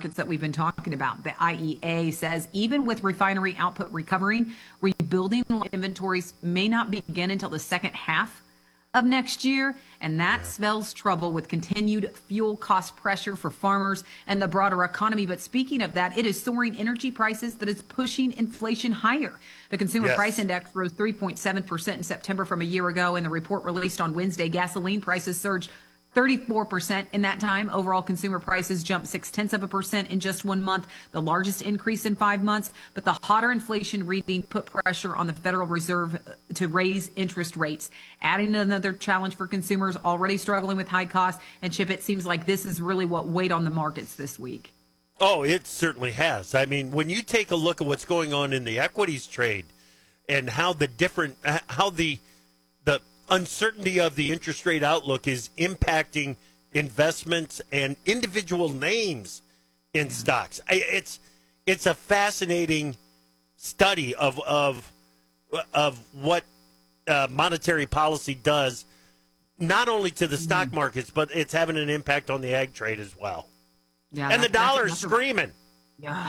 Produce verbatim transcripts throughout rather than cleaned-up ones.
markets that we've been talking about. The I E A says even with refinery output recovering, rebuilding inventories may not begin until the second half of next year, and that yeah. spells trouble with continued fuel cost pressure for farmers and the broader economy. But speaking of that, it is soaring energy prices that is pushing inflation higher. The Consumer yes. Price Index rose three point seven percent in September from a year ago, and the report released on Wednesday, gasoline prices surged thirty-four percent in that time. Overall consumer prices jumped six-tenths of a percent in just one month, the largest increase in five months. But the hotter inflation reading put pressure on the Federal Reserve to raise interest rates, adding another challenge for consumers already struggling with high costs. And Chip, it seems like this is really what weighed on the markets this week. Oh, it certainly has. I mean, when you take a look at what's going on in the equities trade and how the different, how the, the, uncertainty of the interest rate outlook is impacting investments and individual names in stocks. It's it's a fascinating study of of of what uh, monetary policy does, not only to the stock markets, but it's having an impact on the ag trade as well. Yeah, and that, the dollar's that's a, screaming. Yeah.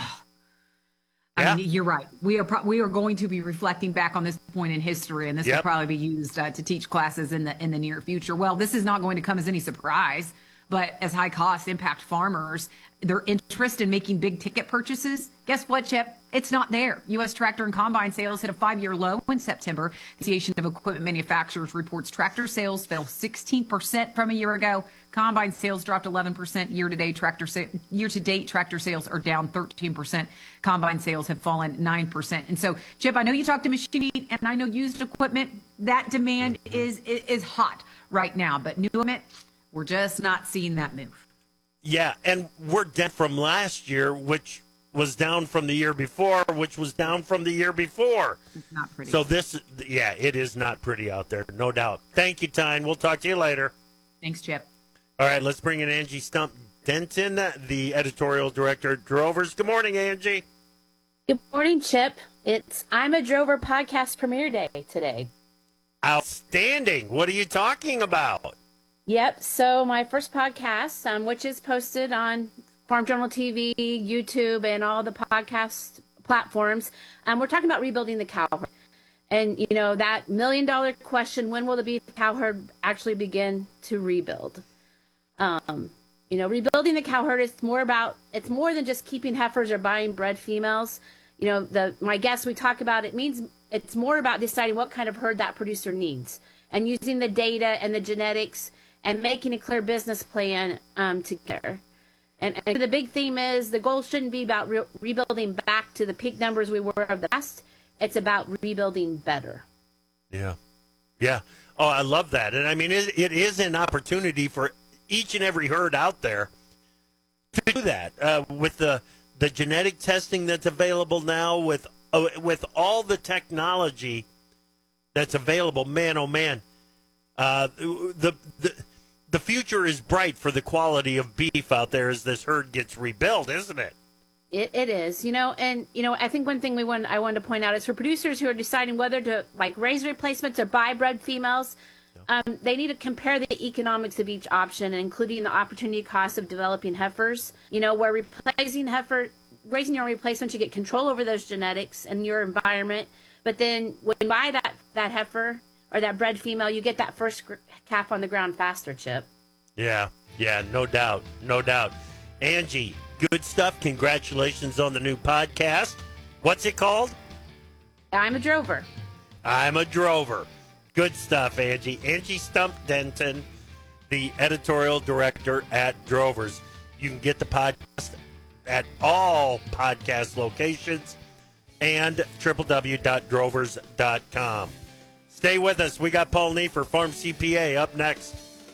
I Yeah. mean, you're right. We are pro- we are going to be reflecting back on this point in history, and this Yep. will probably be used uh, to teach classes in the in the near future. Well, this is not going to come as any surprise, but as high costs impact farmers, their interest in making big ticket purchases, guess what, Chip? It's not there. U S tractor and combine sales hit a five-year low in September. The Association of Equipment Manufacturers reports tractor sales fell sixteen percent from a year ago. Combine sales dropped eleven percent year-to-date. Tractor sa- year-to-date tractor sales are down thirteen percent. Combine sales have fallen nine percent. And so, Chip, I know you talked to Machine, and I know used equipment, that demand is, is is hot right now. But new equipment, we're just not seeing that move. Yeah, and we're down from last year, which was down from the year before, which was down from the year before. It's not pretty. So this, yeah, it is not pretty out there, no doubt. Thank you, Tyne. We'll talk to you later. Thanks, Chip. All right, let's bring in Angie Stump Denton, the editorial director at Drovers. Good morning, Angie. Good morning, Chip. It's I'm a Drover podcast premiere day today. Outstanding. What are you talking about? Yep. So my first podcast, um, which is posted on Farm Journal T V, YouTube, and all the podcast platforms, um, we're talking about rebuilding the cow herd. And, you know, that million dollar question, when will the beef cow herd actually begin to rebuild? Um, you know, rebuilding the cow herd is more about, it's more than just keeping heifers or buying bred females. You know, the my guests we talk about, it means it's more about deciding what kind of herd that producer needs and using the data and the genetics and making a clear business plan um, together. And, and the big theme is the goal shouldn't be about re- rebuilding back to the peak numbers we were of the past. It's about rebuilding better. Yeah. Yeah. Oh, I love that. And I mean, it, it is an opportunity for each and every herd out there to do that uh, with the the genetic testing that's available now, with uh, with all the technology that's available. Man, oh man, uh, the the the future is bright for the quality of beef out there as this herd gets rebuilt, isn't it? It it is, you know, and you know, I think one thing we want I wanted to point out is for producers who are deciding whether to like raise replacements or buy bred females. Um, they need to compare the economics of each option, including the opportunity cost of developing heifers. You know, where replacing heifer, raising your replacements, you get control over those genetics and your environment. But then when you buy that, that heifer or that bred female, you get that first calf on the ground faster, Chip. Yeah, yeah, no doubt, no doubt. Angie, good stuff. Congratulations on the new podcast. What's it called? I'm a Drover. I'm a Drover. Good stuff, Angie. Angie Stump Denton, the editorial director at Drovers. You can get the podcast at all podcast locations and w w w dot drovers dot com. Stay with us. We got Paul Neiffer, Farm C P A, up next.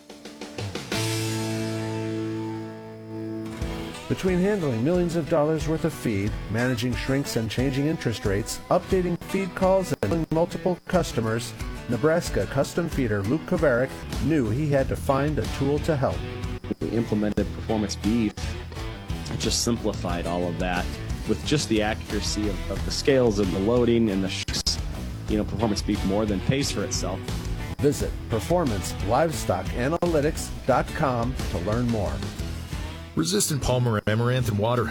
Between handling millions of dollars worth of feed, managing shrinks and changing interest rates, updating feed calls and handling multiple customers, Nebraska custom feeder Luke Kovarik knew he had to find a tool to help. We implemented Performance Beef. It just simplified all of that with just the accuracy of, of the scales and the loading and the shrinks. You know, Performance Beef more than pays for itself. Visit performance livestock analytics dot com to learn more. Resistant Palmer Amaranth and Water